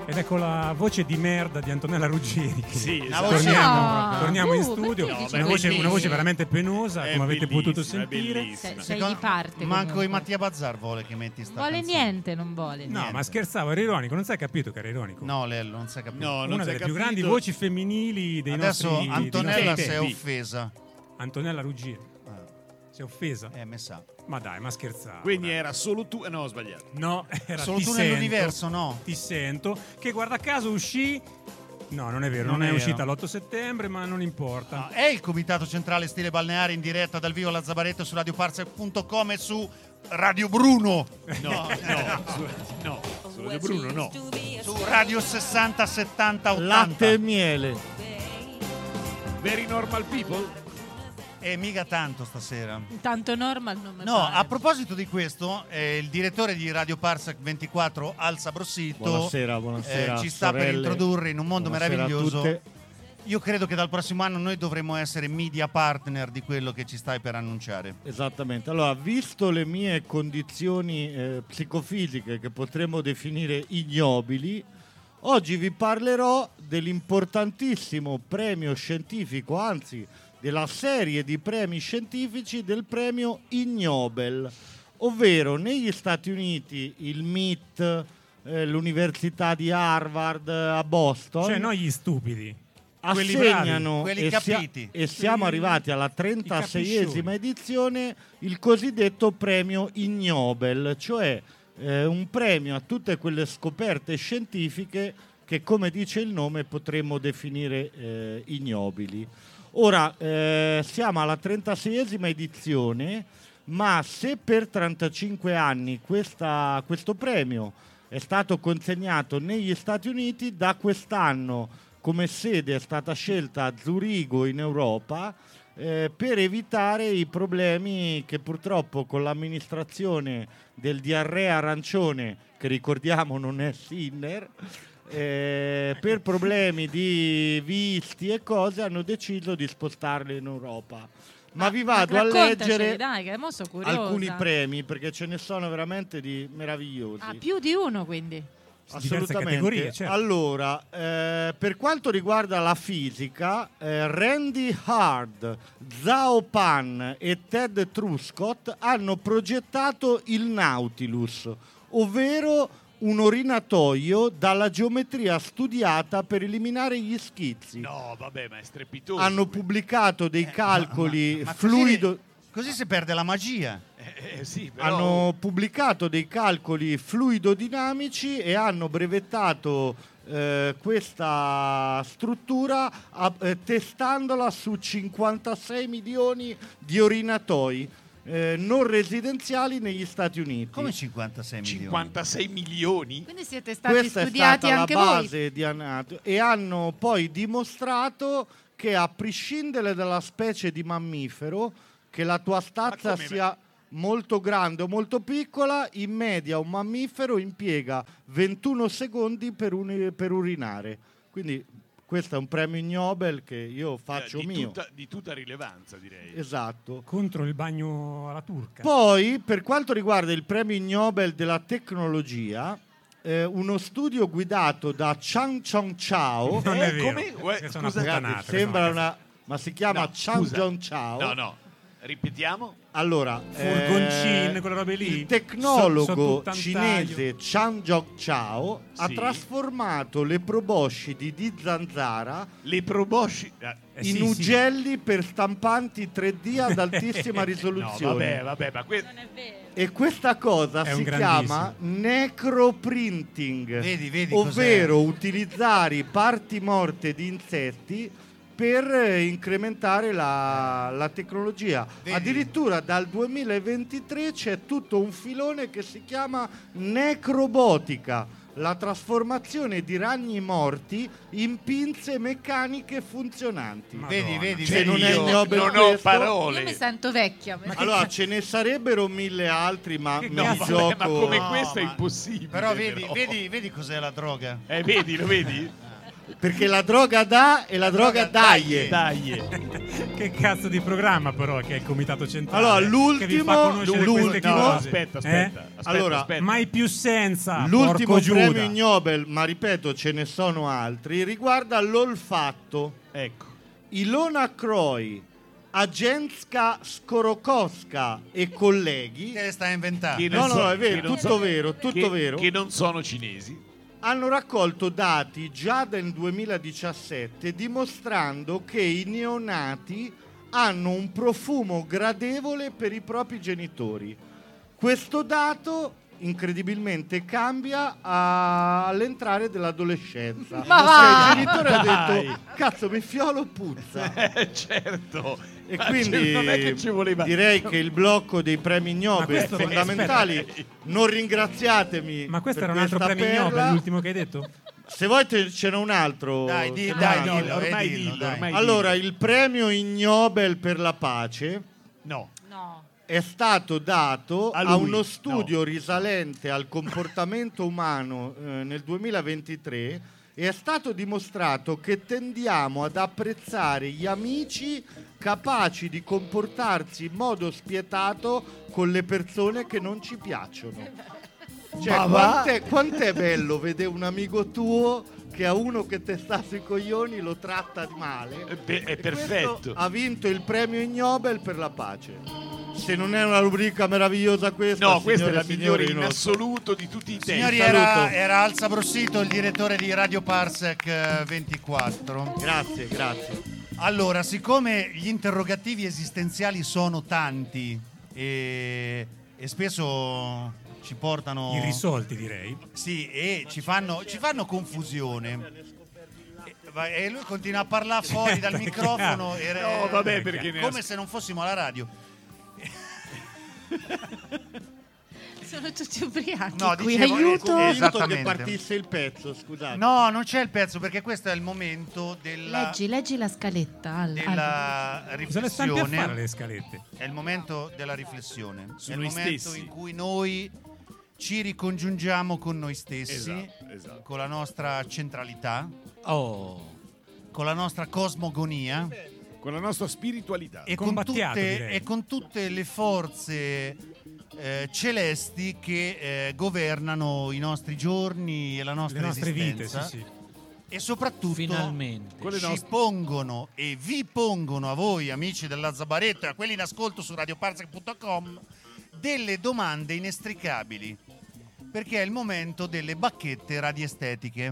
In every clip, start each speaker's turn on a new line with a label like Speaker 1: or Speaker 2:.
Speaker 1: Ed ecco la voce di merda di Antonella Ruggeri.
Speaker 2: Sì,
Speaker 1: torniamo in studio. Una voce veramente penosa,
Speaker 2: È
Speaker 1: come avete potuto
Speaker 2: bellissima, è
Speaker 1: sentire.
Speaker 2: bellissima.
Speaker 3: Sei di parte.
Speaker 4: Manco
Speaker 3: comunque.
Speaker 4: i Mattia Bazzar vuole che metti sta
Speaker 3: Vuole
Speaker 4: canzone.
Speaker 3: niente, non vuole.
Speaker 1: No,
Speaker 4: Niente.
Speaker 1: ma scherzavo, era ironico. Non sai capito che era ironico?
Speaker 4: No, Lello, non si è capito.
Speaker 2: No, non
Speaker 1: Una
Speaker 2: si è
Speaker 1: delle più
Speaker 2: capito.
Speaker 1: grandi voci femminili dei
Speaker 4: Adesso
Speaker 1: nostri
Speaker 4: Antonella
Speaker 1: dei
Speaker 4: si è
Speaker 1: nostri tempi.
Speaker 4: offesa.
Speaker 1: Antonella Ruggeri si è offesa?
Speaker 4: Me sa.
Speaker 1: Ma dai, ma scherzavo.
Speaker 2: Quindi
Speaker 1: dai.
Speaker 2: era solo tu. No, ho sbagliato.
Speaker 1: No, era
Speaker 4: Solo
Speaker 1: Ti
Speaker 4: tu
Speaker 1: sento,
Speaker 4: nell'universo, no?
Speaker 1: Ti sento, che guarda caso uscì. No, non è vero, non
Speaker 4: Non
Speaker 1: è
Speaker 4: è
Speaker 1: uscita
Speaker 4: vero.
Speaker 1: l'8 settembre, ma non importa.
Speaker 4: No, è il Comitato Centrale Stile Balneare in diretta dal vivo alla Zabaretto su radioparsec.com e su Radio Bruno.
Speaker 2: No, su Radio Bruno no.
Speaker 4: Su Radio 60 70 80.
Speaker 5: Latte e miele.
Speaker 2: Very Normal People?
Speaker 4: E mica tanto stasera.
Speaker 3: Tanto normal non mi
Speaker 4: No,
Speaker 3: pare.
Speaker 4: a proposito di questo, il direttore di Radio Parsec 24, Al Sabrosito,
Speaker 5: Buonasera,
Speaker 4: ci sta per
Speaker 5: sorelle.
Speaker 4: introdurre in un mondo
Speaker 5: Buonasera a
Speaker 4: meraviglioso.
Speaker 5: tutte.
Speaker 4: Io credo che dal prossimo anno noi dovremo essere media partner di quello che ci stai per annunciare.
Speaker 5: Esattamente. Allora, visto le mie condizioni psicofisiche che potremmo definire ignobili, oggi vi parlerò dell'importantissimo premio scientifico, anzi della serie di premi scientifici del premio Ig Nobel, ovvero negli Stati Uniti il MIT, l'Università di Harvard a Boston.
Speaker 1: Cioè, noi gli stupidi.
Speaker 5: Assegnano
Speaker 4: quelli capiti.
Speaker 5: e siamo arrivati alla 36esima edizione il cosiddetto premio Ig Nobel, cioè un premio a tutte quelle scoperte scientifiche che, come dice il nome, potremmo definire ignobili. Ora siamo alla 36esima edizione, ma se per 35 anni questo premio è stato consegnato negli Stati Uniti, da quest'anno come sede è stata scelta a Zurigo in Europa per evitare i problemi che purtroppo con l'amministrazione del diarrea arancione, che ricordiamo non è Sinner, per problemi di visti e cose hanno deciso di spostarle in Europa. Ma vi vado a leggere
Speaker 3: dai, che mo sono curiosa.
Speaker 5: alcuni premi, perché ce ne sono veramente di meravigliosi.
Speaker 3: Più di uno, quindi.
Speaker 1: Diverse categorie, certo.
Speaker 5: Allora, per quanto riguarda la fisica, Randy Hard, Zhao Pan e Ted Truscott hanno progettato il Nautilus, ovvero un orinatoio dalla geometria studiata per eliminare gli schizzi.
Speaker 2: No, vabbè, ma è strepitoso.
Speaker 5: Hanno pubblicato dei calcoli
Speaker 4: ma
Speaker 5: fluido.
Speaker 4: Così si perde la magia.
Speaker 2: Sì, però...
Speaker 5: Hanno pubblicato dei calcoli fluidodinamici e hanno brevettato questa struttura testandola su 56 milioni di orinatoi non residenziali negli Stati Uniti.
Speaker 4: Come 56 milioni?
Speaker 2: 56 milioni?
Speaker 3: Quindi siete stati
Speaker 5: Questa
Speaker 3: studiati
Speaker 5: è stata
Speaker 3: anche
Speaker 5: la
Speaker 3: voi.
Speaker 5: base di e hanno poi dimostrato che, a prescindere dalla specie di mammifero, che la tua stazza sia molto grande o molto piccola, in media un mammifero impiega 21 secondi per urinare. Quindi questo è un premio Nobel che io faccio mio.
Speaker 2: Di tutta rilevanza, direi.
Speaker 5: Esatto.
Speaker 1: Contro il bagno alla turca.
Speaker 5: Poi, per quanto riguarda il premio Nobel della tecnologia, uno studio guidato da Chang Chong Chao.
Speaker 1: Non è vero.
Speaker 2: Come?
Speaker 1: Sono
Speaker 2: Scusa,
Speaker 1: puttanate,
Speaker 5: Sembra
Speaker 1: sono
Speaker 5: una... ma si chiama
Speaker 2: No,
Speaker 5: Chang
Speaker 2: scusa.
Speaker 5: Chong Chao.
Speaker 2: No, ripetiamo.
Speaker 5: Allora,
Speaker 1: Furgoncin, quelle robe lì.
Speaker 5: il tecnologo
Speaker 1: Sotto un
Speaker 5: cinese Chang Jong Chao ha
Speaker 2: Sì.
Speaker 5: trasformato le proboscidi di zanzara
Speaker 2: Le probosci...
Speaker 5: in
Speaker 1: sì,
Speaker 5: ugelli per stampanti 3D ad altissima
Speaker 2: No,
Speaker 5: risoluzione.
Speaker 2: vabbè, ma questo...
Speaker 3: Non è vero.
Speaker 5: E questa cosa
Speaker 1: È
Speaker 5: si
Speaker 1: un
Speaker 5: chiama necroprinting,
Speaker 4: Vedi
Speaker 5: ovvero utilizzare i parti morte di insetti per incrementare la tecnologia.
Speaker 4: Vedi?
Speaker 5: Addirittura dal 2023 c'è tutto un filone che si chiama necrobotica, la trasformazione di ragni morti in pinze meccaniche funzionanti.
Speaker 1: Madonna.
Speaker 4: Vedi,
Speaker 5: Se non è
Speaker 2: io
Speaker 5: Nobel
Speaker 2: non ho
Speaker 5: questo-
Speaker 2: parole.
Speaker 3: Io mi sento vecchia.
Speaker 5: Allora, ce ne sarebbero 1000 altri, ma
Speaker 1: Che
Speaker 5: mi
Speaker 1: cazzo,
Speaker 2: Vabbè,
Speaker 5: gioco...
Speaker 2: ma come
Speaker 4: No,
Speaker 2: questo è
Speaker 4: ma-
Speaker 2: impossibile.
Speaker 4: Però vedi cos'è la droga.
Speaker 2: Vedi, lo vedi?
Speaker 5: Perché la droga dà e la droga daglie.
Speaker 1: Che cazzo di programma però che è il Comitato Centrale?
Speaker 5: Allora, l'ultimo...
Speaker 1: che vi fa conoscere queste cose.
Speaker 2: Aspetta.
Speaker 5: Allora,
Speaker 1: Mai più senza.
Speaker 5: l'ultimo
Speaker 1: porco
Speaker 5: premio
Speaker 1: Giuda.
Speaker 5: Nobel, ma ripeto ce ne sono altri, riguarda l'olfatto.
Speaker 2: Ecco.
Speaker 5: Ilona Croy, Agenska Skorokowska e colleghi
Speaker 4: Che le stai inventando?
Speaker 5: No, è vero, tutto vero.
Speaker 2: Che non sono cinesi.
Speaker 5: Hanno raccolto dati già del 2017 dimostrando che i neonati hanno un profumo gradevole per i propri genitori. Questo dato incredibilmente cambia all'entrare dell'adolescenza.
Speaker 3: Ma
Speaker 5: il genitore ha detto cazzo mi fiolo puzza.
Speaker 2: Certo.
Speaker 5: E quindi
Speaker 2: non è che ci voleva.
Speaker 5: direi che il blocco dei premi Nobel
Speaker 1: questo-
Speaker 5: fondamentali, non ringraziatemi.
Speaker 1: Ma questo
Speaker 5: per
Speaker 1: era un altro
Speaker 5: questa
Speaker 1: premio
Speaker 5: perla.
Speaker 1: Nobel, l'ultimo che hai detto?
Speaker 5: Se vuoi ce n'è un altro.
Speaker 4: Dai,
Speaker 5: Ce n'è un
Speaker 4: dai,
Speaker 5: altro.
Speaker 4: dillo,
Speaker 2: ormai
Speaker 4: dillo,
Speaker 2: dillo,
Speaker 4: dai.
Speaker 2: ormai
Speaker 5: Allora, il premio Nobel per la pace
Speaker 2: No.
Speaker 3: No.
Speaker 5: è stato dato
Speaker 2: A
Speaker 5: a
Speaker 2: lui,
Speaker 5: uno studio risalente al comportamento umano nel 2023 e è stato dimostrato che tendiamo ad apprezzare gli amici capaci di comportarsi in modo spietato con le persone che non ci piacciono. Cioè, quant'è bello vedere un amico tuo che a uno che te sta sui coglioni lo tratta di male.
Speaker 2: È
Speaker 5: E
Speaker 2: perfetto.
Speaker 5: questo ha vinto il premio Nobel per la pace. Se non è una rubrica meravigliosa questa,
Speaker 2: No, questa è
Speaker 5: signore
Speaker 2: la
Speaker 5: e signori,
Speaker 2: migliore in
Speaker 5: non lo so.
Speaker 2: assoluto di tutti i tempi.
Speaker 4: Signori, era Alza Brossito, il direttore di Radio Parsec 24.
Speaker 5: Grazie.
Speaker 4: Allora, siccome gli interrogativi esistenziali sono tanti e spesso ci portano
Speaker 1: Irrisolti, direi.
Speaker 4: sì, e ci fanno confusione. E lui continua a parlare fuori dal microfono
Speaker 2: No, vabbè, perché ne
Speaker 4: come se non fossimo alla radio.
Speaker 3: Sono tutti ubriachi
Speaker 4: No,
Speaker 3: qui,
Speaker 4: dicevo,
Speaker 3: aiuto.
Speaker 5: Ho voluto che
Speaker 4: Esattamente.
Speaker 5: partisse il pezzo, scusate.
Speaker 4: No, non c'è il pezzo perché questo è il momento della
Speaker 3: Leggi la scaletta.
Speaker 4: della
Speaker 1: Cosa le stampi a fare
Speaker 4: riflessione.
Speaker 1: le scalette?
Speaker 4: È il momento della riflessione.
Speaker 2: Su
Speaker 4: è il
Speaker 2: noi
Speaker 4: momento
Speaker 2: stessi.
Speaker 4: in cui noi ci ricongiungiamo con noi stessi,
Speaker 2: Esatto.
Speaker 4: con la nostra centralità,
Speaker 2: Oh.
Speaker 4: con la nostra cosmogonia
Speaker 2: Con la nostra spiritualità.
Speaker 4: e
Speaker 1: Combattiato, direi.
Speaker 4: e con tutte le forze celesti che governano i nostri giorni e la nostra
Speaker 1: Le nostre vite,
Speaker 4: esistenza.
Speaker 1: sì.
Speaker 4: E soprattutto
Speaker 6: Finalmente.
Speaker 2: Con le
Speaker 4: ci
Speaker 2: nostre-
Speaker 4: pongono e vi pongono a voi amici della Zabaretto e a quelli in ascolto su radioparsec.com delle domande inestricabili, perché è il momento delle bacchette radiestetiche.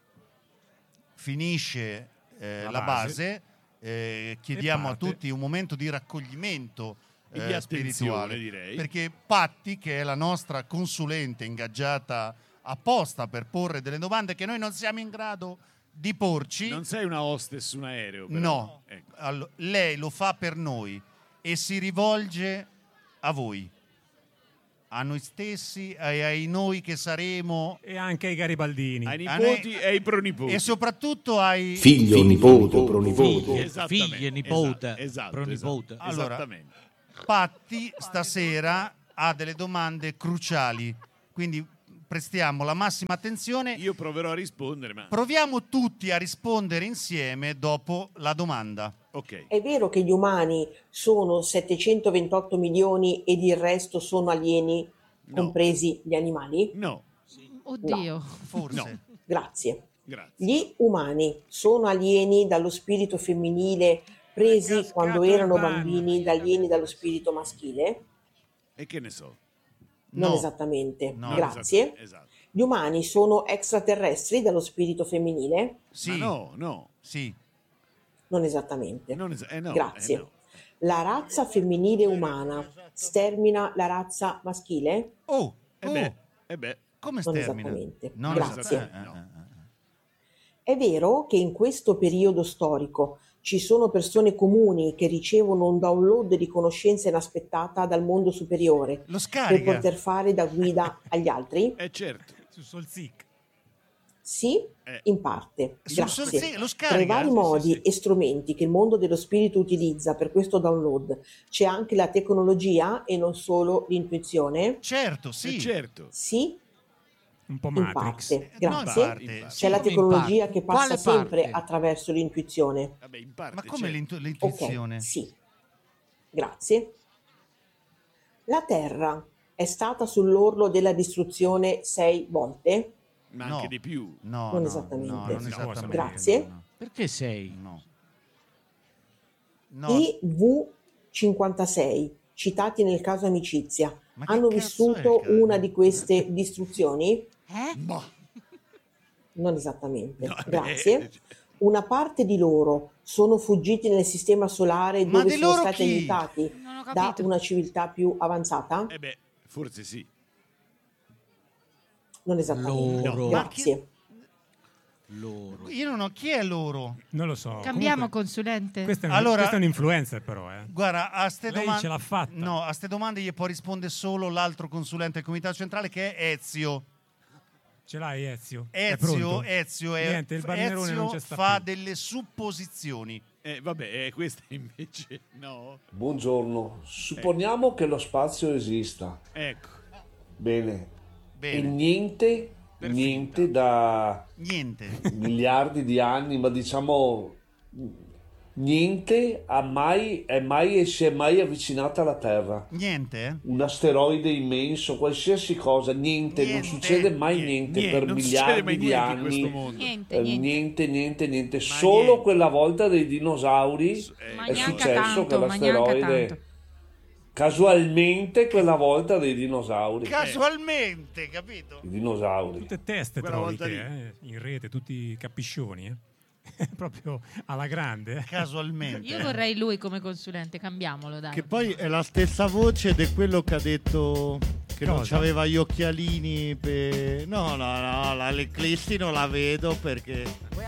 Speaker 4: Finisce la base, chiediamo a
Speaker 1: parte.
Speaker 4: tutti un momento di raccoglimento
Speaker 2: E di attenzione,
Speaker 4: spirituale,
Speaker 2: direi.
Speaker 4: perché Patti, che è la nostra consulente ingaggiata apposta per porre delle domande che noi non siamo in grado di porci,
Speaker 2: Non sei una hostess su un aereo, però.
Speaker 4: no,
Speaker 2: Ecco.
Speaker 4: lei lo fa per noi e si rivolge a voi, a noi stessi e ai noi che saremo
Speaker 1: E anche ai garibaldini.
Speaker 2: Ai
Speaker 4: a
Speaker 2: nipoti
Speaker 4: noi-
Speaker 2: e ai pronipoti.
Speaker 4: e soprattutto ai
Speaker 7: Figlio, nipote, pronipote.
Speaker 2: Esattamente.
Speaker 6: Figli, nipote,
Speaker 2: Esatto,
Speaker 6: pronipote.
Speaker 2: esatto.
Speaker 4: Allora,
Speaker 2: Esattamente.
Speaker 4: Patti stasera ha delle domande cruciali, quindi prestiamo la massima attenzione.
Speaker 2: Io proverò a rispondere, ma...
Speaker 4: Proviamo tutti a rispondere insieme dopo la domanda.
Speaker 2: Ok.
Speaker 8: È vero che gli umani sono 728 milioni ed il resto sono alieni,
Speaker 2: No.
Speaker 8: compresi gli animali?
Speaker 2: No,
Speaker 3: Oddio.
Speaker 4: Forse.
Speaker 2: No.
Speaker 8: Grazie.
Speaker 2: grazie.
Speaker 8: Gli umani sono alieni dallo spirito femminile presi
Speaker 1: cascato
Speaker 8: quando
Speaker 1: il
Speaker 8: erano
Speaker 1: bagno.
Speaker 8: bambini da alieni dallo spirito maschile?
Speaker 2: E che ne so?
Speaker 8: Non
Speaker 4: No.
Speaker 8: esattamente.
Speaker 4: No,
Speaker 8: Grazie.
Speaker 2: Esatto.
Speaker 8: Gli umani sono extraterrestri dallo spirito femminile?
Speaker 4: Sì,
Speaker 2: Ma no.
Speaker 8: Non esattamente.
Speaker 2: No,
Speaker 8: Grazie.
Speaker 2: no.
Speaker 8: La razza femminile umana stermina la razza maschile?
Speaker 4: Oh,
Speaker 2: E beh,
Speaker 4: come
Speaker 8: Non
Speaker 4: stermina?
Speaker 8: esattamente.
Speaker 4: Non
Speaker 8: Grazie.
Speaker 4: esattamente.
Speaker 8: È vero che in questo periodo storico ci sono persone comuni che ricevono un download di conoscenza inaspettata dal mondo superiore
Speaker 4: Lo
Speaker 8: per
Speaker 4: scarica.
Speaker 8: poter fare da guida agli altri?
Speaker 2: certo.
Speaker 1: Su Solzic.
Speaker 8: Sì, in parte.
Speaker 4: Sul
Speaker 8: Grazie.
Speaker 4: Solzic lo
Speaker 8: Tra i
Speaker 4: scarica?
Speaker 8: vari
Speaker 4: Sì,
Speaker 8: modi
Speaker 4: sì.
Speaker 8: e strumenti che il mondo dello spirito utilizza per questo download c'è anche la tecnologia e non solo l'intuizione?
Speaker 4: Certo, sì.
Speaker 2: Certo.
Speaker 8: Sì,
Speaker 1: Un po'
Speaker 8: In
Speaker 1: Matrix.
Speaker 8: parte, grazie.
Speaker 4: parte.
Speaker 8: C'è la
Speaker 2: Come in
Speaker 8: tecnologia
Speaker 2: parte?
Speaker 8: che passa
Speaker 2: Quale
Speaker 8: sempre
Speaker 2: parte?
Speaker 8: attraverso l'intuizione.
Speaker 2: Vabbè, in parte
Speaker 4: Ma come
Speaker 2: c'è.
Speaker 4: l'intuizione?
Speaker 8: Ok, sì. Grazie. La Terra è stata sull'orlo della distruzione 6 volte?
Speaker 2: Ma
Speaker 4: No.
Speaker 2: anche di più.
Speaker 4: No,
Speaker 8: Non
Speaker 4: no,
Speaker 8: esattamente.
Speaker 4: no, non
Speaker 1: No,
Speaker 4: esattamente.
Speaker 8: Grazie.
Speaker 4: No,
Speaker 2: Perché sei?
Speaker 4: no. No.
Speaker 8: IV56, citati nel caso Amicizia,
Speaker 4: Ma che
Speaker 8: hanno
Speaker 4: cazzo
Speaker 8: vissuto
Speaker 4: è il
Speaker 8: una di queste distruzioni?
Speaker 2: Ma
Speaker 8: Non esattamente.
Speaker 2: No,
Speaker 8: Grazie. Una parte di loro sono fuggiti nel sistema solare
Speaker 4: Ma
Speaker 8: dove
Speaker 4: di
Speaker 8: sono
Speaker 4: loro
Speaker 8: stati
Speaker 4: chi?
Speaker 8: aiutati
Speaker 3: Non ho
Speaker 8: da
Speaker 3: capito.
Speaker 8: una civiltà più avanzata?
Speaker 2: forse sì.
Speaker 8: Non esattamente.
Speaker 2: Loro.
Speaker 8: Grazie.
Speaker 2: Loro.
Speaker 4: Io non ho chi è loro.
Speaker 1: Non lo so.
Speaker 3: Cambiamo
Speaker 1: Comunque,
Speaker 3: consulente.
Speaker 1: questo è
Speaker 4: Allora-
Speaker 1: questo è un influencer però,
Speaker 4: Guarda, a ste
Speaker 1: Lei
Speaker 4: domande
Speaker 1: ce l'ha fatta.
Speaker 4: No, a ste domande gli può rispondere solo l'altro consulente del comitato centrale che è Ezio.
Speaker 1: Ce l'hai Ezio? È pronto?
Speaker 4: Ezio è
Speaker 1: Niente, il Barnerone
Speaker 4: Ezio
Speaker 1: non c'è sta
Speaker 4: fa
Speaker 1: più.
Speaker 4: delle supposizioni.
Speaker 2: Vabbè, questa invece no.
Speaker 7: Buongiorno, supponiamo che lo spazio esista.
Speaker 2: Ecco.
Speaker 7: Bene. E
Speaker 4: Bene.
Speaker 7: niente da
Speaker 4: Niente.
Speaker 7: miliardi di anni, ma diciamo niente si è mai avvicinata alla Terra.
Speaker 4: Niente?
Speaker 7: Un asteroide immenso, qualsiasi cosa, niente, non
Speaker 4: Niente.
Speaker 7: succede mai niente per
Speaker 2: non succede
Speaker 7: miliardi
Speaker 2: mai
Speaker 7: di
Speaker 2: niente in questo
Speaker 7: anni.
Speaker 2: mondo.
Speaker 3: Niente.
Speaker 7: Niente. Solo
Speaker 4: niente.
Speaker 7: quella volta dei dinosauri
Speaker 3: Ma
Speaker 7: è
Speaker 3: neanche
Speaker 7: successo che
Speaker 3: tanto, ma neanche
Speaker 7: l'asteroide
Speaker 3: tanto.
Speaker 7: casualmente quella volta dei dinosauri.
Speaker 4: Casualmente, capito?
Speaker 7: I dinosauri.
Speaker 1: Tutte teste
Speaker 2: Quella
Speaker 1: trovi
Speaker 2: volta
Speaker 1: te, in rete, tutti capiscioni, proprio alla grande.
Speaker 4: Casualmente.
Speaker 3: Io vorrei lui come consulente, cambiamolo, dai.
Speaker 5: Che poi è la stessa voce di quello che ha detto che non
Speaker 1: Cosa?
Speaker 5: c'aveva gli occhialini No, l'eclissi non la vedo perché